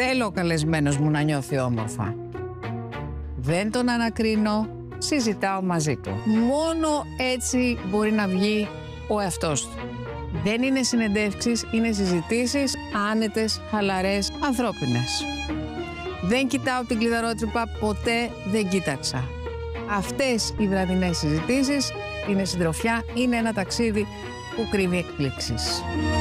Θέλω ο καλεσμένος μου να νιώθει όμορφα. Δεν τον ανακρίνω, συζητάω μαζί του. Μόνο έτσι μπορεί να βγει ο εαυτός του. Δεν είναι συνεντεύξεις, είναι συζητήσεις άνετες, χαλαρές, ανθρώπινες. Δεν κοιτάω την κλειδαρότρυπα, ποτέ δεν κοίταξα. Αυτές οι βραδινές συζητήσεις είναι συντροφιά, είναι ένα ταξίδι που κρύβει εκπλήξεις.